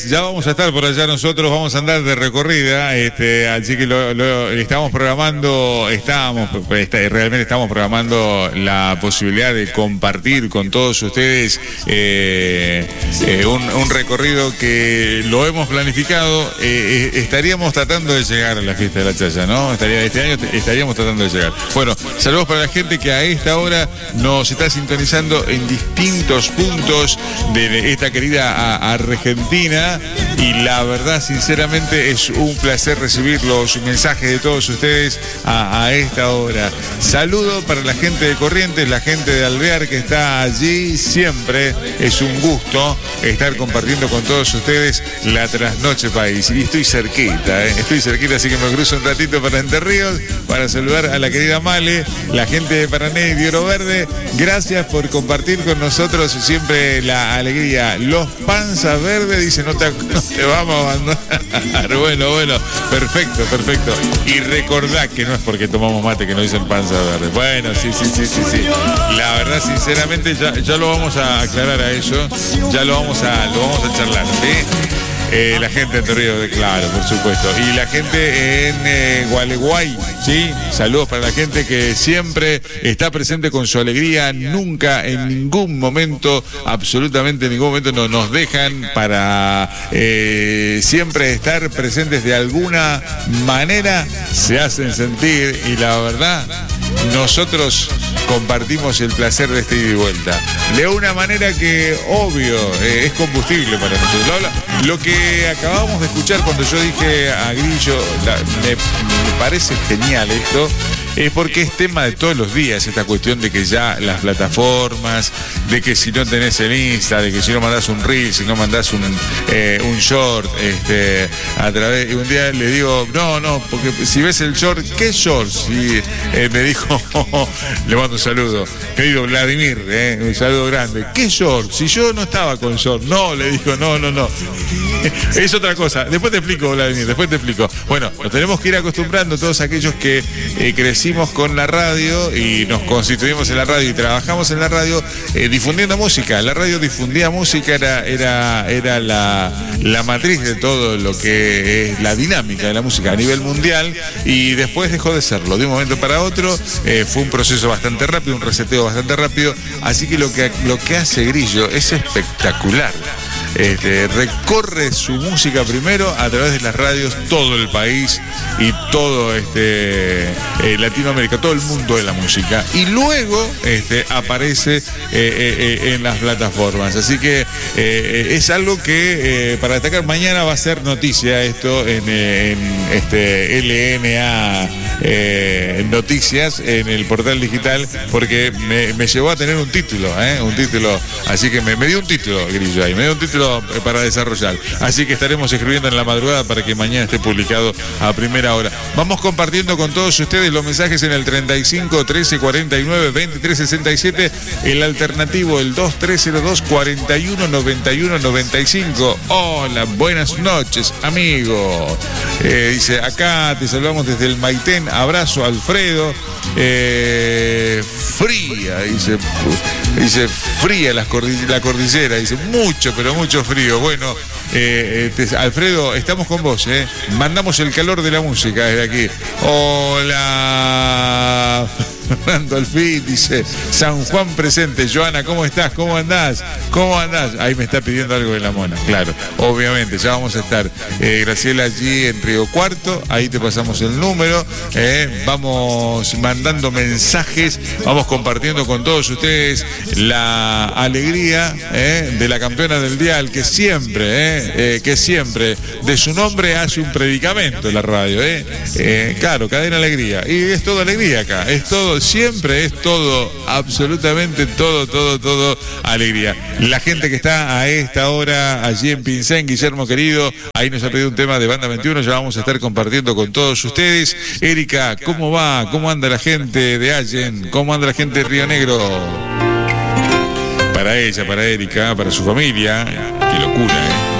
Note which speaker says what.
Speaker 1: Ya vamos a estar por allá nosotros, vamos a andar de recorrida, así que estamos programando, realmente estamos programando la posibilidad de compartir con todos ustedes un recorrido que lo hemos planificado. Estaríamos tratando de llegar a la fiesta de la Chaya, ¿no? Este año estaríamos tratando de llegar. Bueno, saludos para la gente que a esta hora nos está sintonizando en distintos puntos de esta querida Argentina. Y la verdad, sinceramente, es un placer recibir los mensajes de todos ustedes a esta hora. Saludo para la gente de Corrientes, la gente de Alvear que está allí siempre. Es un gusto estar compartiendo con todos ustedes la Trasnoche País. Y estoy cerquita, así que me cruzo un ratito para Entre Ríos para saludar a la querida Male, la gente de Paraná y de Oro Verde. Gracias por compartir con nosotros siempre la alegría. Los Panzas Verdes dicen, no te vamos a abandonar. Bueno, perfecto. Y recordá que no es porque tomamos mate que nos dicen panza verde. Bueno, sí. La verdad, sinceramente, ya lo vamos a aclarar a eso. Ya lo vamos a charlar, ¿sí? La gente de Entre Ríos, claro, por supuesto. Y la gente en Gualeguay, ¿sí? Saludos para la gente que siempre está presente con su alegría. Nunca, en ningún momento, absolutamente en ningún momento nos dejan para siempre estar presentes de alguna manera. Se hacen sentir y la verdad, nosotros compartimos el placer de este ida y vuelta. De una manera que, obvio, es combustible para nosotros. Lo que acabamos de escuchar cuando yo dije a Grillo, me parece genial esto, es porque es tema de todos los días esta cuestión de que ya las plataformas, de que si no tenés el Insta, de que si no mandás un reel, si no mandás un short, a través, y un día le digo, no, porque si ves el short, ¿qué short? Y me dijo, le mando un saludo, querido Vladimir, un saludo grande, ¿qué short? Si yo no estaba con short, no, le dijo, no. Es otra cosa, después te explico, Vladimir, después te explico. Bueno, nos tenemos que ir acostumbrando todos aquellos que crecimos con la radio y nos constituimos en la radio y trabajamos en la radio difundiendo música. La radio difundía música, era la matriz de todo lo que es la dinámica de la música a nivel mundial, y después dejó de serlo de un momento para otro. Fue un proceso bastante rápido, un reseteo bastante rápido, así que lo que hace Grillo es espectacular. Recorre su música primero a través de las radios, todo el país y todo Latinoamérica, todo el mundo de la música, y luego aparece en las plataformas, así que es algo que para destacar. Mañana va a ser noticia esto en LNA Noticias, en el portal digital, porque me llevó a tener un título, así que me dio un título, Grillo, ahí me dio un título para desarrollar, así que estaremos escribiendo en la madrugada para que mañana esté publicado a primera hora. Vamos compartiendo con todos ustedes los mensajes en el 35 13 49 23 67, el alternativo el 2302 41 91 95. Hola, buenas noches, amigo. Dice, acá te saludamos desde el Maitén, abrazo Alfredo. Fría, dice fría la cordillera, dice mucho, pero mucho frío. Bueno, Alfredo, estamos con vos, mandamos el calor de la música desde aquí. Hola, Fernando Alfín, dice San Juan presente. Joana, ¿cómo estás? ¿Cómo andás? Ahí me está pidiendo algo de la mona, claro, obviamente, ya vamos a estar. Graciela allí en Río Cuarto, ahí te pasamos el número. Vamos mandando mensajes, vamos compartiendo con todos ustedes la alegría de la campeona del dial, que siempre de su nombre hace un predicamento la radio, claro, Cadena Alegría, y es todo alegría acá, es todo, siempre es todo, absolutamente todo alegría. La gente que está a esta hora allí en Pincén, Guillermo querido, ahí nos ha pedido un tema de Banda 21, ya vamos a estar compartiendo con todos ustedes. Erika, ¿cómo va? ¿Cómo anda la gente de Allen? ¿Cómo anda la gente de Río Negro? Para ella, para Erika, para su familia, qué locura,